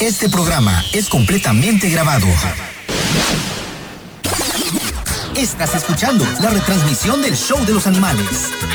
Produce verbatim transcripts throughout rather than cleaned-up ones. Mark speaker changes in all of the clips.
Speaker 1: Este programa es completamente grabado. Estás escuchando la retransmisión del Show de los Animales.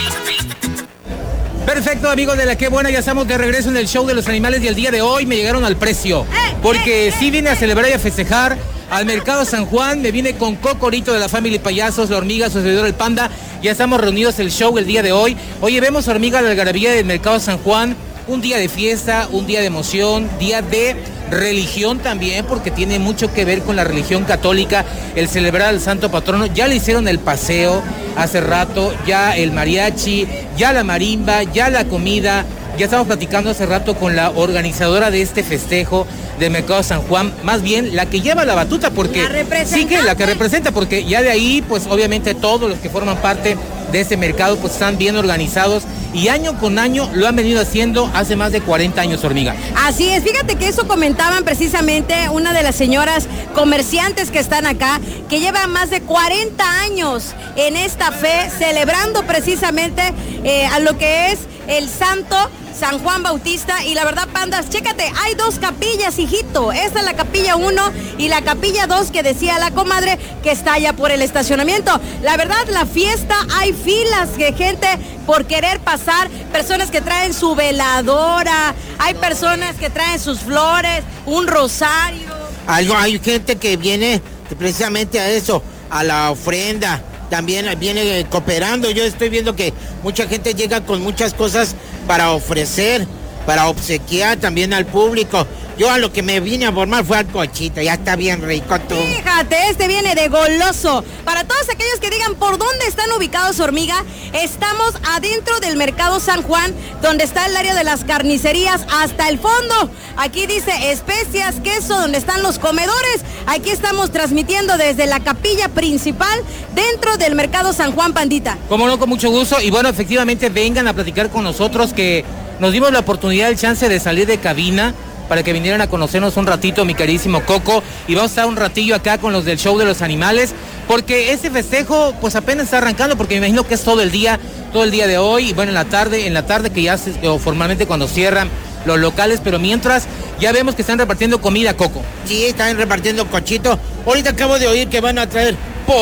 Speaker 2: Perfecto, amigos de La Qué Buena, ya estamos de regreso en el Show de los Animales y el día de hoy me llegaron al precio. Porque sí vine a celebrar y a festejar al Mercado San Juan, me vine con Cocorito de la Familia Payasos, La Hormiga, su servidor el Panda. Ya estamos reunidos el show el día de hoy. Oye, vemos Hormiga, la algarabía del Mercado San Juan, un día de fiesta, un día de emoción, día de religión también, porque tiene mucho que ver con la religión católica, el celebrar al santo patrono. Ya le hicieron el paseo hace rato, ya el mariachi, ya la marimba, ya la comida. Ya estamos platicando hace rato con la organizadora de este festejo del Mercado San Juan, más bien la que lleva la batuta, porque sí que la que representa, porque ya de ahí, pues obviamente todos los que forman parte de este mercado, pues están bien organizados y año con año lo han venido haciendo hace más de cuarenta años, Hormiga.
Speaker 3: Así es, fíjate que eso comentaban precisamente una de las señoras comerciantes que están acá, que lleva más de cuarenta años en esta fe, celebrando precisamente eh, a lo que es el santo San Juan Bautista. Y la verdad, Pandas, chécate, hay dos capillas, hijito. Esta es la capilla uno y la capilla dos que decía la comadre, que está allá por el estacionamiento. La verdad, la fiesta, hay filas de gente por querer pasar, personas que traen su veladora, hay personas que traen sus flores, un rosario.
Speaker 4: Algo, hay gente que viene precisamente a eso, a la ofrenda. También viene cooperando. Yo estoy viendo que mucha gente llega con muchas cosas para ofrecer, para obsequiar también al público. Yo a lo que me vine a formar fue al cochito, ya está bien rico tú.
Speaker 3: Fíjate, este viene de goloso. Para todos aquellos que digan por dónde están ubicados, Hormiga, estamos adentro del Mercado San Juan, donde está el área de las carnicerías hasta el fondo. Aquí dice especias, queso, donde están los comedores. Aquí estamos transmitiendo desde la capilla principal dentro del Mercado San Juan, Pandita.
Speaker 2: Como no, con mucho gusto. Y bueno, efectivamente vengan a platicar con nosotros, que nos dimos la oportunidad, el chance de salir de cabina para que vinieran a conocernos un ratito, mi carísimo Coco, y vamos a estar un ratillo acá con los del Show de los Animales, porque este festejo pues apenas está arrancando, porque me imagino que es todo el día, todo el día de hoy, y bueno, en la tarde, en la tarde que ya se, o formalmente cuando cierran los locales, pero mientras ya vemos que están repartiendo comida, Coco.
Speaker 4: Sí, están repartiendo cochito. Ahorita acabo de oír que van a traer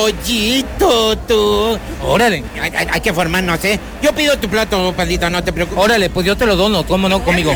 Speaker 4: pollito, tú.
Speaker 2: Órale.
Speaker 4: Hay, hay, hay que formarnos, ¿eh? Yo pido tu plato, Pandita, no te preocupes.
Speaker 2: Órale, pues yo te lo dono, cómo no, conmigo.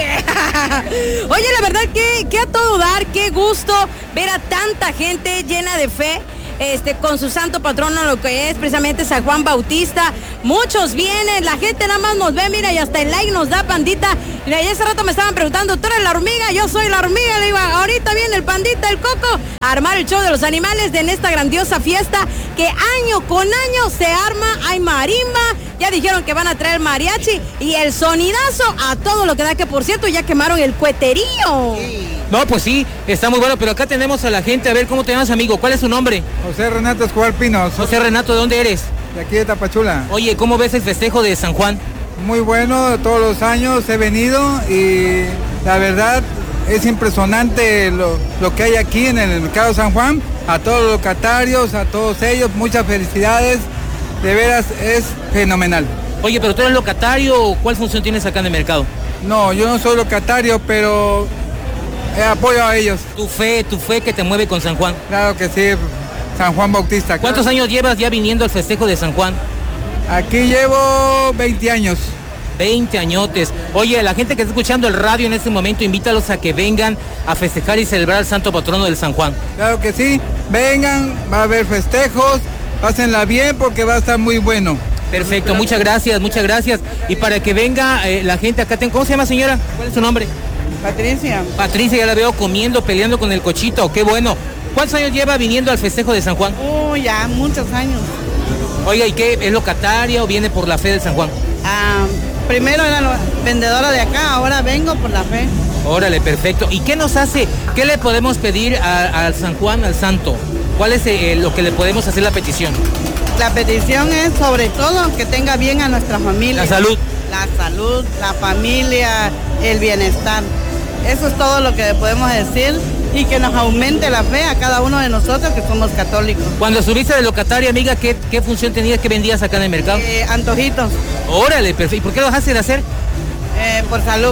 Speaker 3: Oye, la verdad que, que a todo dar, qué gusto ver a tanta gente llena de fe, este, con su santo patrono, lo que es precisamente San Juan Bautista. Muchos vienen, la gente nada más nos ve, mira, y hasta el like nos da, Pandita. Mira, y ese rato me estaban preguntando, ¿tú eres la hormiga? Yo soy la hormiga. Le digo, ahorita viene el Pandita, el Coco, a armar el Show de los Animales de en esta grandiosa fiesta que año con año se arma. Hay marimba, ya dijeron que van a traer mariachi y el sonidazo a todo lo que da, que por cierto ya quemaron el cueterío.
Speaker 4: Sí.
Speaker 2: No, pues sí, está muy bueno, pero acá tenemos a la gente. A ver, ¿cómo te llamas, amigo? ¿Cuál es su nombre?
Speaker 5: José Renato Escobar Pinos.
Speaker 2: José Renato, ¿de dónde eres?
Speaker 5: De aquí de Tapachula.
Speaker 2: Oye, ¿cómo ves el festejo de San Juan?
Speaker 5: Muy bueno, todos los años he venido y la verdad es impresionante lo, lo que hay aquí en el Mercado San Juan. A todos los locatarios, a todos ellos, muchas felicidades. De veras es fenomenal.
Speaker 2: Oye, pero tú eres locatario, ¿cuál función tienes acá en el mercado?
Speaker 5: No, yo no soy locatario, pero eh, apoyo a ellos.
Speaker 2: Tu fe, tu fe que te mueve con San Juan.
Speaker 5: Claro que sí, San Juan Bautista.
Speaker 2: ¿Cuántos
Speaker 5: claro.
Speaker 2: años llevas ya viniendo al festejo de San Juan?
Speaker 5: Aquí llevo veinte años.
Speaker 2: veinte añotes. Oye, la gente que está escuchando el radio en este momento, invítalos a que vengan a festejar y celebrar al santo patrono del San Juan.
Speaker 5: Claro que sí, vengan, va a haber festejos, pásenla bien porque va a estar muy bueno.
Speaker 2: Perfecto, muchas gracias, muchas gracias. Y para que venga eh, la gente acá, ¿cómo se llama, señora? ¿Cuál es su nombre?
Speaker 6: Patricia.
Speaker 2: Patricia, ya la veo comiendo, peleando con el cochito, qué bueno. ¿Cuántos años lleva viniendo al festejo de San Juan?
Speaker 6: Oh, ya, muchos años.
Speaker 2: Oiga, ¿y qué? ¿Es locataria o viene por la fe del San Juan?
Speaker 6: Ah, primero era vendedora de acá, ahora vengo por la fe.
Speaker 2: Órale, perfecto. ¿Y qué nos hace? ¿Qué le podemos pedir al San Juan, al santo? ¿Cuál es eh, lo que le podemos hacer la petición?
Speaker 6: La petición es sobre todo que tenga bien a nuestra familia.
Speaker 2: La salud.
Speaker 6: La salud, la familia, el bienestar. Eso es todo lo que le podemos decir. Y que nos aumente la fe a cada uno de nosotros que somos católicos.
Speaker 2: Cuando estuviste de locataria, amiga, ¿qué, qué función tenías, qué vendías acá en el mercado?
Speaker 6: Eh, antojitos.
Speaker 2: Órale, perfecto. ¿Y por qué lo dejaste de hacer?
Speaker 6: Eh, por salud.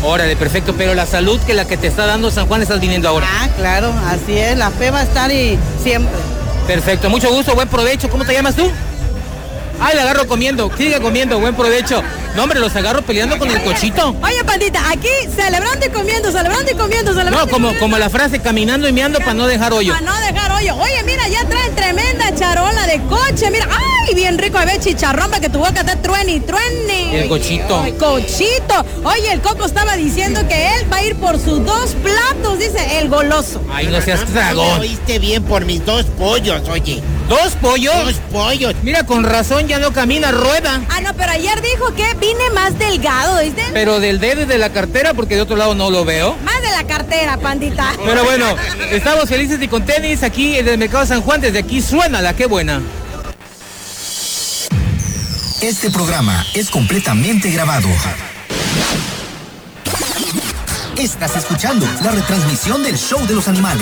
Speaker 2: Órale, perfecto, pero la salud que la que te está dando San Juan estás viniendo ahora.
Speaker 6: Ah, claro, así es, la fe va a estar y siempre.
Speaker 2: Perfecto, mucho gusto, buen provecho. ¿Cómo te llamas tú? Ay, la agarro comiendo, sigue comiendo, buen provecho. No, hombre, los agarro peleando con el cochito.
Speaker 3: Oye, pandita, aquí celebrando y comiendo, celebrando y comiendo, celebrando.
Speaker 2: No,
Speaker 3: y
Speaker 2: como,
Speaker 3: comiendo.
Speaker 2: como la frase caminando y meando para no dejar hoyo.
Speaker 3: Para no dejar hoyo. Oye, mira, ya traen tremenda charola de coche, mira. Ay, bien rico, a ver, chicharrón para que tu boca esté trueni, trueni.
Speaker 2: El cochito.
Speaker 3: El cochito. Oye, el Coco estaba diciendo que él va a ir por sus dos platos, dice el goloso.
Speaker 2: Ay, no seas
Speaker 4: Me
Speaker 2: dragón.
Speaker 4: oíste bien por mis dos pollos, oye.
Speaker 2: ¿Dos pollos?
Speaker 4: Dos pollos.
Speaker 2: Mira, con razón ya no camina, rueda.
Speaker 3: Ah, no, pero ayer dijo que vine más delgado, ¿viste?
Speaker 2: Pero del dedo y de la cartera, porque de otro lado no lo veo.
Speaker 3: Más de la cartera, pandita.
Speaker 2: Pero bueno, estamos felices y con tenis aquí en el Mercado San Juan. Desde aquí suena la que buena.
Speaker 1: Este programa es completamente grabado. Estás escuchando la retransmisión del Show de los Animales.